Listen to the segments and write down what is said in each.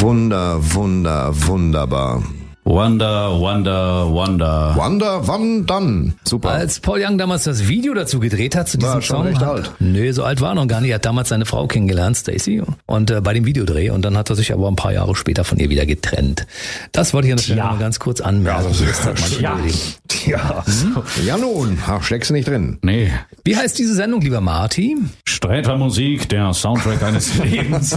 Wunderbar. Wonder. Wann dann? Super. Als Paul Young damals das Video dazu gedreht hat, zu diesem War schon Song. recht alt. Nee, so alt war er noch gar nicht. Er hat damals seine Frau kennengelernt, Stacey, und bei dem Videodreh. Und dann hat er sich aber ein paar Jahre später von ihr wieder getrennt. Das wollte ich an der Stelle mal ganz kurz anmerken. Ja nun, steckst du nicht drin. Nee. Wie heißt diese Sendung, lieber Marty? Sträter Musik, der Soundtrack eines Lebens.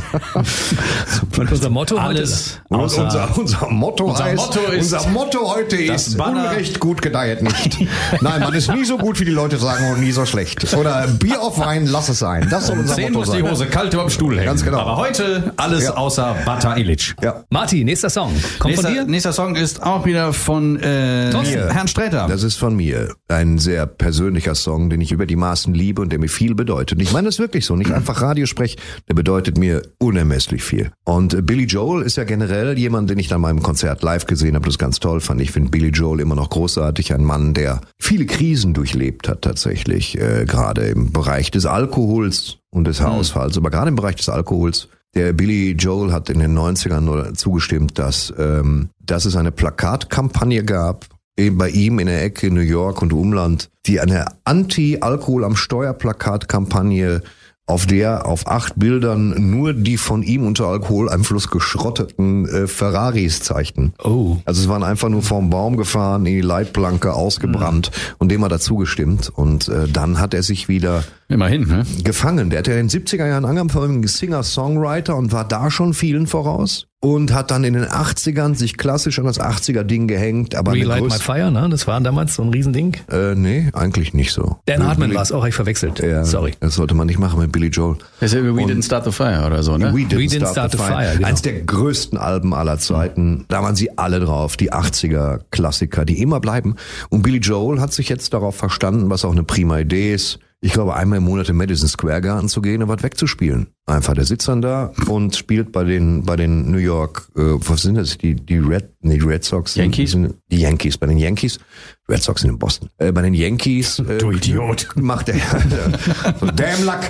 Und unser Motto Alles Unser Motto ist, heute ist Banner. Unrecht gut gedeiht nicht. Nein, man ist nie so gut, wie die Leute sagen, und nie so schlecht. Oder Bier auf Wein, lass es sein. Das soll unser 10 Motto muss die sein. Hose kalt über dem Stuhl hängen. Ganz genau. Aber heute alles außer Bata Illich. Ja. Marty, nächster Song. Kommt von dir? Nächster Song ist auch wieder von Herrn Sträter. Das ist von mir ein sehr persönlicher Song, den ich über die Maßen liebe und der mir viel bedeutet. Und ich meine das wirklich so, nicht einfach Radiosprech, der bedeutet mir unermesslich viel. Und Billy Joel ist ja generell jemand, den ich dann mal im Konzert live gesehen habe, das ganz toll fand. Ich finde Billy Joel immer noch großartig, ein Mann, der viele Krisen durchlebt hat tatsächlich, gerade im Bereich des Alkohols und des Haarausfalls, aber gerade im Bereich des Alkohols. Der Billy Joel hat in den 90ern zugestimmt, dass es eine Plakatkampagne gab, eben bei ihm in der Ecke New York und Umland, die eine Anti-Alkohol am Steuer-Plakatkampagne, auf der auf 8 Bildern nur die von ihm unter Alkoholeinfluss geschrotteten Ferraris zeigten. Oh. Also es waren einfach nur vorm Baum gefahren, in die Leitplanke ausgebrannt und dem hat er zugestimmt. Und dann hat er sich wieder Immerhin, ne? gefangen. Der hat ja in den 70er Jahren angefangen, Singer-Songwriter und war da schon vielen voraus. Und hat dann in den 80ern sich klassisch an das 80er-Ding gehängt. Aber Relight My Fire, ne? Das war damals so ein Riesending. Nee, eigentlich nicht so. Dan Hartman war es auch, hab ich verwechselt. Ja, Sorry. Das sollte man nicht machen mit Billy Joel. Das ist ja We Didn't Start the Fire oder so, ne? We Didn't Start the Fire. Genau. Eins der größten Alben aller Zeiten. Da waren sie alle drauf. Die 80er-Klassiker, die immer bleiben. Und Billy Joel hat sich jetzt darauf verstanden, was auch eine prima Idee ist. Ich glaube, einmal im Monat im Madison Square Garden zu gehen und was wegzuspielen. Einfach, der sitzt dann da und spielt bei den New York, was sind das? Die Red Sox. Yankees? Die Yankees. Bei den Yankees. Red Sox sind in Boston. Bei den Yankees. Du Idiot. Macht er, so damn luck,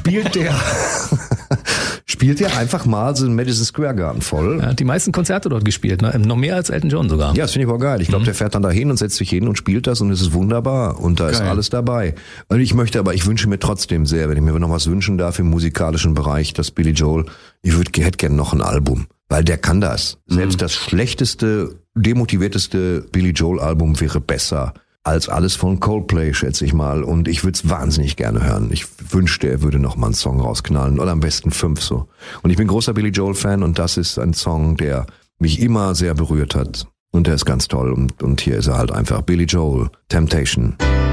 spielt er einfach mal so einen Madison Square Garden voll. Er hat die meisten Konzerte dort gespielt, ne? Noch mehr als Elton John sogar. Ja, das finde ich auch geil. Ich glaube, der fährt dann dahin und setzt sich hin und spielt das und es ist wunderbar und da ist alles dabei. Und ich wünsche mir trotzdem sehr, wenn ich mir noch was wünschen darf im musikalischen Bereich, dass Billy Joel, hätte gerne noch ein Album, weil der kann das. Selbst das schlechteste, demotivierteste Billy Joel Album wäre besser als alles von Coldplay, schätze ich mal. Und ich würde es wahnsinnig gerne hören. Ich wünschte, er würde noch mal einen Song rausknallen oder am besten 5 so. Und ich bin großer Billy Joel Fan und das ist ein Song, der mich immer sehr berührt hat. Und der ist ganz toll und hier ist er halt einfach. Billy Joel, Temptation.